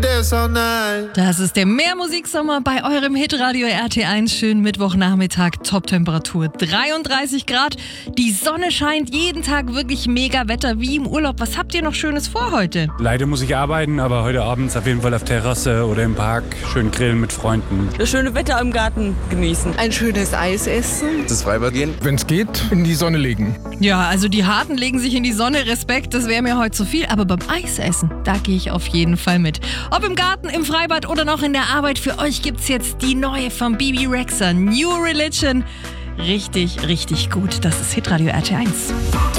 dance all night. Das ist der Mehrmusiksommer bei eurem Hitradio RT1. Schönen Mittwochnachmittag, Top-Temperatur 33 Grad. Die Sonne scheint jeden Tag, wirklich mega Wetter wie im Urlaub. Was habt ihr noch Schönes vor heute? Leider muss ich arbeiten, aber heute Abend auf jeden Fall auf Terrasse oder im Park schön grillen mit Freunden. Das schöne Wetter im Garten genießen. Ein schönes Eis essen. Das Freibad gehen. Wenn es geht, in die Sonne legen. Ja, also die Harten legen sich in die Sonne. Respekt, das wäre mir heute zu viel. Aber beim Eisessen, da gehe ich auf jeden Fall mit. Ob im Garten, im Freibad oder noch in der Arbeit, für euch gibt's jetzt die neue von Bebe Rexha, New Religion. Richtig, richtig gut. Das ist Hitradio RT1.